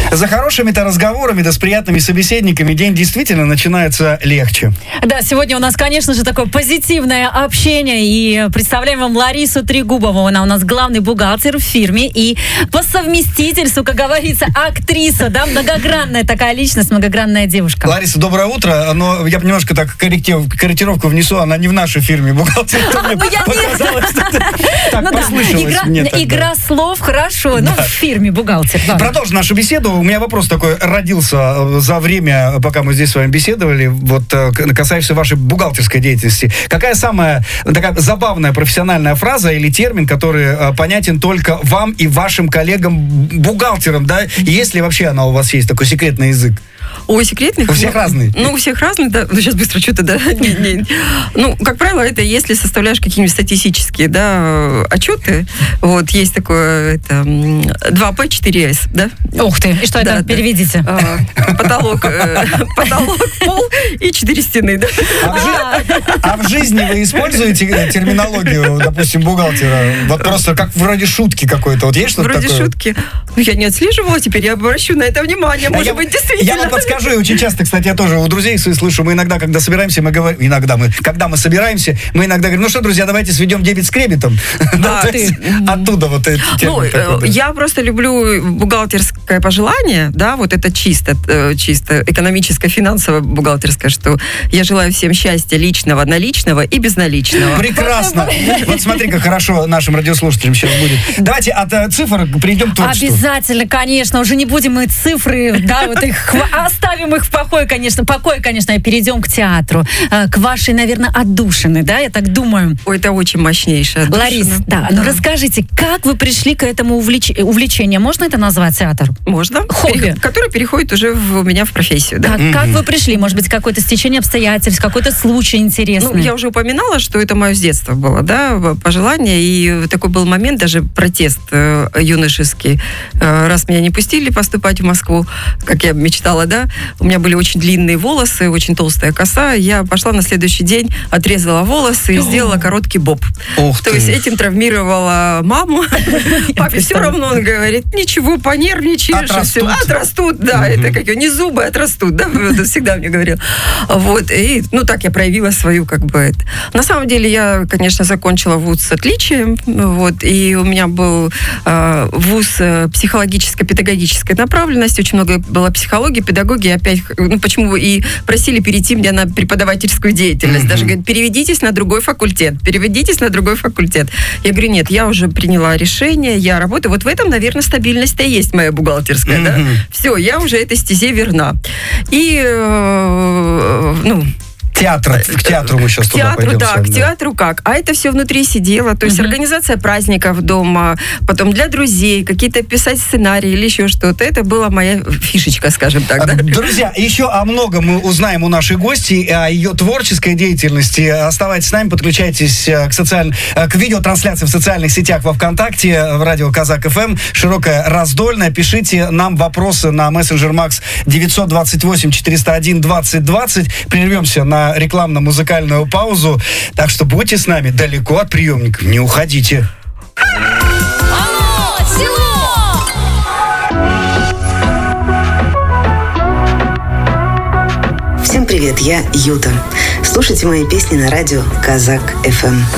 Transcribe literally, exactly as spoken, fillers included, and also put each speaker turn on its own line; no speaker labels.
За хорошими-то разговорами, да с приятными собеседниками день действительно начинается легче.
Да, сегодня у нас, конечно же, такое позитивное общение. И представляем вам Ларису Трегубову. Она у нас главный бухгалтер в фирме. И по совместительству, как говорится, актриса, да, многогранная такая личность, многогранная девушка.
Лариса, доброе утро. Но я немножко так корректировку внесу. Она не в нашей фирме бухгалтер.
Игра слов, хорошо. Ну, в фирме бухгалтер.
Продолжим нашу беседу. У меня вопрос такой родился за время, пока мы здесь с вами беседовали, вот касающийся вашей бухгалтерской деятельности. Какая самая такая забавная профессиональная фраза или термин, который понятен только вам и вашим коллегам-бухгалтерам, да? Если вообще она у вас есть, такой секретный язык?
Ой, секретных?
У всех
ну,
разные.
Ну, у всех разные, да. Ну, сейчас быстро что-то, да. не, не. Ну, как правило, это если составляешь какие-нибудь статистические, да, отчеты. Вот, есть такое, это, два пэ четыре эс, да.
Ух ты, и что
да,
это?
да.
Переведите.
А, потолок, э, потолок, пол и четыре стены, да.
А в, жи- а в жизни вы используете терминологию, допустим, бухгалтера? Вот просто как вроде шутки какой-то. Вот есть что-то
Вроде
такое?
шутки. Ну, я не отслеживала, теперь я обращу на это внимание. Может
я,
быть, действительно.
Я вам подскажу, и очень часто, кстати, я тоже у друзей своих слышу, мы иногда, когда собираемся, мы говорим, иногда мы, когда мы собираемся, мы иногда говорим, ну что, друзья, давайте сведем дебет с кредитом.
Да,
ну, ты... Оттуда вот этот термин.
Ну,
такой, да.
Я просто люблю бухгалтерское пожелание, да, вот это чисто, чисто экономическое, финансовое бухгалтерское, что я желаю всем счастья личного, наличного и безналичного.
Прекрасно. Вот смотри, как хорошо нашим радиослушателям сейчас будет. Давайте от э, цифр перейдем к творчеству.
Обязательно, конечно. Уже не будем мы цифры, да, вот их оставим их в покое, конечно, покое, конечно, и перейдем к театру, к вашей, наверное, отдушины, да, я так думаю.
Ой, это очень мощнейшая отдушина.
Ларис, да, да, ну расскажите, как вы пришли к этому увлеч... увлечению? Можно это назвать театр?
Можно.
Хобби.
Пере... Который переходит уже в, у меня в профессию, да.
Как, mm-hmm. как вы пришли? Может быть, какое-то стечение обстоятельств, какой-то случай интересный?
Ну, я уже упоминала, что это мое с детства было, да, пожелание, и такой был момент, даже протест э, юношеский. Э, раз меня не пустили поступать в Москву, как я мечтала, да, у меня были очень длинные волосы, очень толстая коса, я пошла на следующий день, отрезала волосы и сделала короткий боб.
Ух
То
ты.
есть этим травмировала маму. Папе все равно, он говорит, ничего, понервничаешь,
отрастут.
все, отрастут, да, это как не зубы отрастут, да, всегда мне говорил. Вот, и, ну, так я проявила свою, как бы, это. На самом деле, я, конечно, закончила вуз с отличием, вот, и у меня был э, вуз психологическо-педагогической направленности, очень много было психологии, педагогии, опять, ну, почему и просили перейти меня на преподавательскую деятельность, mm-hmm. даже говорят, переведитесь на другой факультет, переведитесь на другой факультет. Я говорю, нет, я уже приняла решение, я работаю, вот в этом, наверное, стабильность-то и есть моя бухгалтерская, mm-hmm. да, все, я уже этой стезе верна. И, э, ну,
Театр, к театру мы сейчас
к
туда
театру,
пойдем.
да,
сам,
к
да.
театру как? А это все внутри сидело, то есть uh-huh. организация праздников дома, потом для друзей, какие-то писать сценарии или еще что-то. Это была моя фишечка, скажем так, да?
Друзья, еще о многом мы узнаем у нашей гости, о ее творческой деятельности. Оставайтесь с нами, подключайтесь к, социаль... к видеотрансляции в социальных сетях во ВКонтакте, в радио Казак эф эм, широкая, раздольная. Пишите нам вопросы на мессенджер Макс девятьсот двадцать восемь четыреста один двадцать двадцать. Прервемся на рекламно-музыкальную паузу. Так что будьте с нами далеко от приемников. Не уходите.
Алло, село!
Всем привет, я Юта. Слушайте мои песни на радио Казак эф эм.